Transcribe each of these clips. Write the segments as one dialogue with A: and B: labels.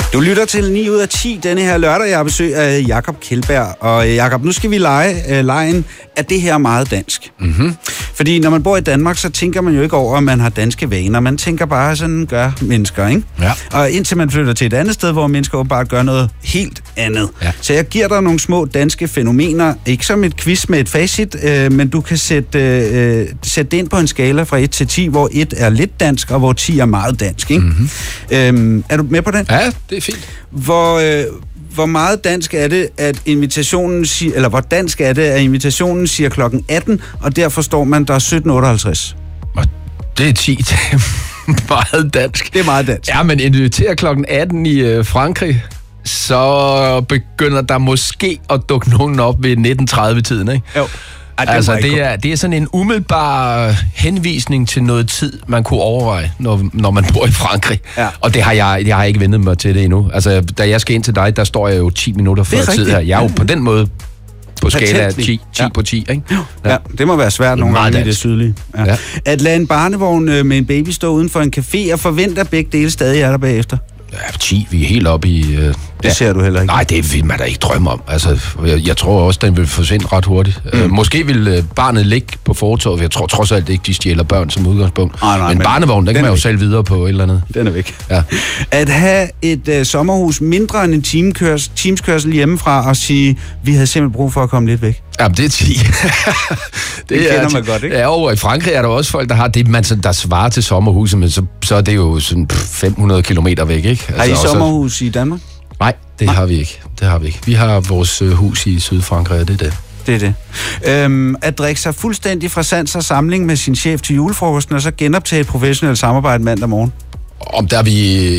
A: Du lytter til 9 ud af 10 denne her lørdag. Jeg har besøg af Jakob Kjeldberg. Og Jakob, nu skal vi lege lejen, at det her er meget dansk. Mm-hmm. Fordi når man bor i Danmark, så tænker man jo ikke over, at man har danske vaner. Man tænker bare, sådan gør mennesker, ikke? Ja. Og indtil man flytter til et andet sted, hvor mennesker åbenbart gør noget helt andet. Ja. Så jeg giver dig nogle små danske fænomener. Ikke som et quiz med et facit, men du kan sætte det ind på en skala fra 1 til 10, hvor 1 er lidt dansk, og hvor 10 er meget dansk, ikke? Mm-hmm. Er du med på den?
B: Ja, det er fint.
A: Hvor meget dansk er det, at invitationen siger, eller hvor dansk er det, at invitationen siger klokken 18, og derfor står man, der er 17:58?
B: Det er 10. Det er meget dansk.
A: Det er meget dansk.
B: Ja, men inviterer klokken 18 i Frankrig, så begynder der måske at dukke nogen op ved 19:30-tiden, ikke? Jo. Altså, det er sådan en umiddelbar henvisning til noget tid, man kunne overveje, når man bor i Frankrig. Ja. Og det har jeg ikke ventet mig til det endnu. Altså, da jeg skal ind til dig, der står jeg jo 10 minutter før tid her. Jeg er jo på den måde på skala af 10 på 10, ikke?
A: Ja, det må være svært nogle gange i det sydlige. Ja. Ja. At lade en barnevogn med en baby stå uden for en café og forventer begge dele stadig er der bagefter.
B: Ja, 10, vi er helt oppe i...
A: Det ser du heller ikke.
B: Nej, det vil man da ikke drømme om. Altså, jeg tror også, den vil forsvinde ret hurtigt. Måske vil barnet ligge på fortovet. Jeg tror trods alt ikke, de stjæler børn som udgangspunkt. Men barnevognen, den kan man jo selv videre på et eller andet.
A: Den er væk. Ja. At have et sommerhus mindre end en timeskørsel hjemmefra og sige, vi havde simpelthen brug for at komme lidt væk.
B: Ja, det er 10.
A: det kender man godt, ikke?
B: Ja, over i Frankrig er der også folk, der har det, der svarer til sommerhuset, men så er det jo sådan 500 kilometer væk, ikke?
A: Altså, har I sommerhus i Danmark?
B: Nej, det har vi ikke. Vi har vores hus i Sydfrankrig, og det er det.
A: Det er det. At drikke sig fuldstændig fra sans og samling med sin chef til julefrokosten, og så genoptage et professionelt samarbejde mandag morgen.
B: Om der er vi...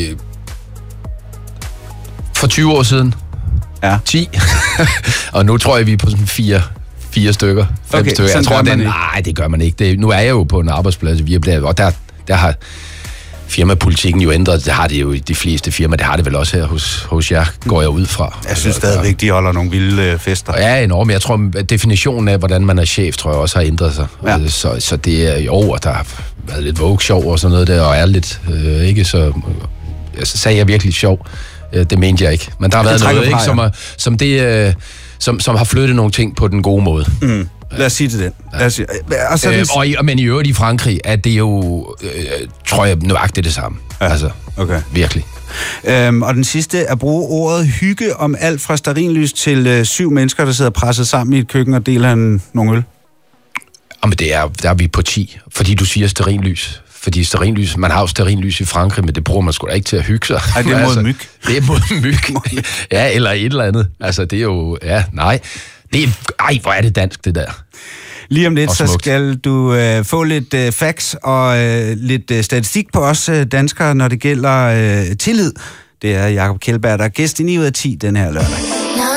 B: For 20 år siden. Ja. 10. Og nu tror jeg, vi er på sådan 4 stykker. 5 stykker. Jeg tror, nej, det gør man ikke. Nu er jeg jo på en arbejdsplads, og der har firmapolitikken jo ændret. Det har det jo i de fleste firmaer. Det har det vel også her hos jer, går jeg ud fra.
A: Jeg synes stadigvæk, de holder nogle vilde fester.
B: Ja, enormt. Jeg tror, at definitionen af, hvordan man er chef, tror jeg også har ændret sig. Ja. Så det er jo, at der har været lidt Vogue-sjov og sådan noget der, og er lidt ikke så... Så sagde jeg virkelig sjov. Det mente jeg ikke. Men der har været noget, ikke, som har flyttet nogle ting på den gode måde. Mm.
A: Lad os sige det den.
B: Men i øvrigt i Frankrig er det jo, tror jeg, nøjagtigt det samme. Ja. Altså, okay. Virkelig.
A: Og den sidste, at bruge ordet hygge om alt fra stearinlys til 7 mennesker, der sidder presset sammen i et køkken og deler nogle øl.
B: Jamen, der er vi på 10, fordi du siger stearinlys. Fordi stearinlys, man har jo stearinlys i Frankrig, men det bruger man sgu da ikke til at hygge sig.
A: Ej, det er mod myg.
B: Det er mod myg. Ja, eller et eller andet. Altså, det er jo... Ja, nej. Hvor er det dansk, det der.
A: Lige om lidt, så skal du få lidt facts og lidt statistik på os danskere, når det gælder tillid. Det er Jakob Kjeldberg, der er gæst i 9 ud af 10 den her lørdag.